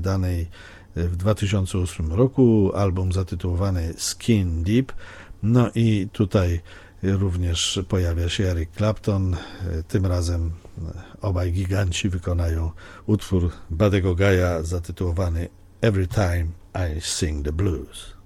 danej w 2008 roku, album zatytułowany Skin Deep. No i tutaj również pojawia się Eric Clapton. Tym razem obaj giganci wykonają utwór Buddego Guy'a zatytułowany Every Time I Sing the Blues.